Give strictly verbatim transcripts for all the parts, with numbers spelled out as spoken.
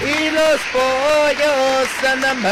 y los pollos andan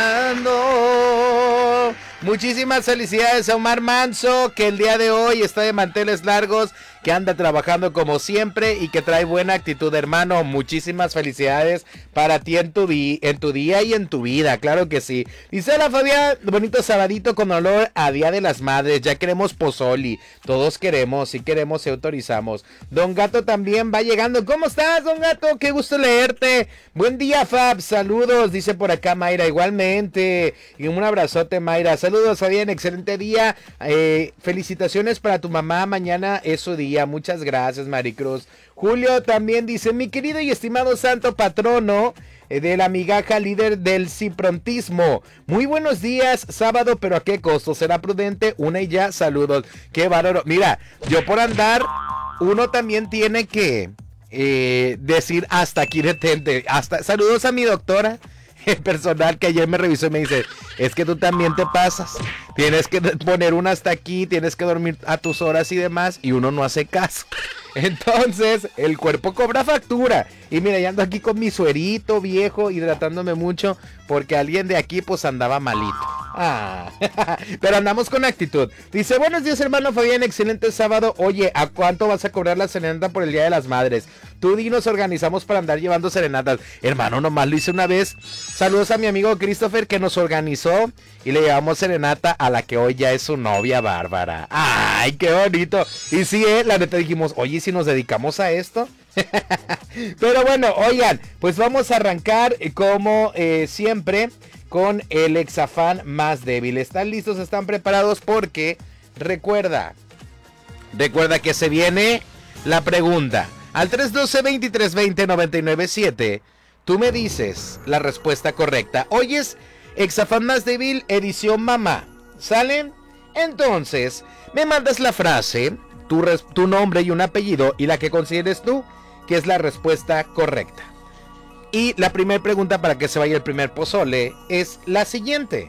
bailando. Muchísimas felicidades a Omar Manso, que el día de hoy está de manteles largos, que anda trabajando como siempre y que trae buena actitud, hermano. Muchísimas felicidades para ti en tu, vi- en tu día y en tu vida, claro que sí. Dice la Fabián, bonito sabadito con olor a Día de las Madres, ya queremos pozoli, todos queremos, sí queremos y autorizamos. Don Gato también va llegando. ¿Cómo estás, Don Gato? Qué gusto leerte. Buen día, Fab, saludos, dice por acá Mayra, igualmente. Y un abrazote, Mayra. Saludos, Fabián, excelente día. Eh, felicitaciones para tu mamá, mañana es su día. Muchas gracias, Maricruz. Julio también dice, mi querido y estimado santo patrono eh, de la migaja, líder del ciprontismo. Muy buenos días, sábado, pero ¿a qué costo? ¿Será prudente? Una y ya, saludos. Qué bárbaro. Mira, yo por andar, uno también tiene que eh, decir hasta aquí detente. Hasta, saludos a mi doctora personal que ayer me revisó y me dice, es que tú también te pasas, tienes que poner un hasta aquí, tienes que dormir a tus horas y demás, y uno no hace caso. Entonces el cuerpo cobra factura. Y mira, ya ando aquí con mi suerito viejo, hidratándome mucho, porque alguien de aquí pues andaba malito. Ah, pero andamos con actitud. Dice, buenos días, hermano Fabián, excelente sábado. Oye, ¿a cuánto vas a cobrar la serenata por el Día de las Madres? Tú y nos organizamos para andar llevando serenatas. Hermano, nomás lo hice una vez. Saludos a mi amigo Christopher, que nos organizó y le llevamos serenata a la que hoy ya es su novia, Bárbara. Ay, qué bonito. Y sí, eh, la neta dijimos, oye, si nos dedicamos a esto. Pero bueno, oigan, pues vamos a arrancar eh, como eh, siempre con el exafán más débil. ¿Están listos? ¿Están preparados? Porque recuerda, recuerda que se viene la pregunta. Al tres uno dos, dos tres dos cero, nueve nueve siete, tú me dices la respuesta correcta. Hoy es exafán más débil, edición mamá. ¿Sale? Entonces, me mandas la frase, tu, res- tu nombre y un apellido y la que consideres tú que es la respuesta correcta. Y la primera pregunta para que se vaya el primer pozole es la siguiente.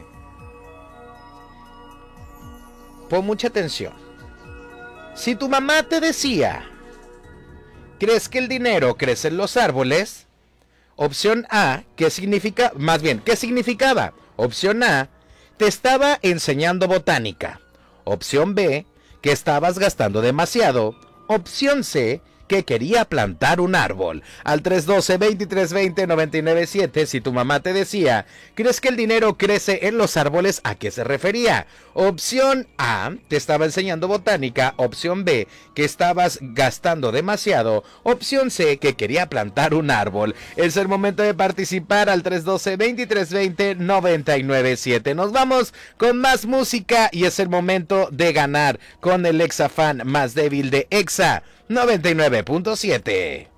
Pon mucha atención. Si tu mamá te decía, ¿crees que el dinero crece en los árboles? Opción A, ¿qué significa? Más bien, ¿qué significaba? Opción A, te estaba enseñando botánica. Opción B, que estabas gastando demasiado. Opción C, que quería plantar un árbol. Al tres uno dos, dos tres dos cero, nueve nueve siete, si tu mamá te decía, ¿crees que el dinero crece en los árboles? ¿A qué se refería? Opción A, te estaba enseñando botánica. Opción B, que estabas gastando demasiado. Opción C, que quería plantar un árbol. Es el momento de participar al tres uno dos, dos tres dos cero, nueve nueve siete. Nos vamos con más música y es el momento de ganar con el exafán más débil de Exa noventa y nueve punto siete.